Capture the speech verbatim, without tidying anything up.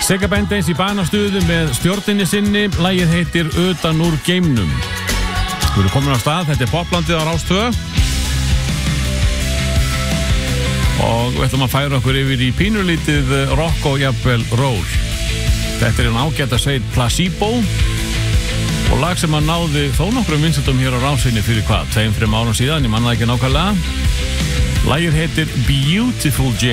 Sigga Bendis í banastuðu með stjórninni sinni. Lagið heitir Utan úr geimnum. Við erum komin á stað, þetta er poplandið á Rás tvö. Og við ætlum að færa okkur yfir í pínulítið rock og jafnvel roll. Þetta er en ágæta sveit Placebo. Og lag sem að náði þó nokkrum vinsældum hér á Rásinni fyrir hvað? Tveim, þrem árum síðan, ég manna það ekki nákvæmlega. Lagið heitir Beautiful Jane.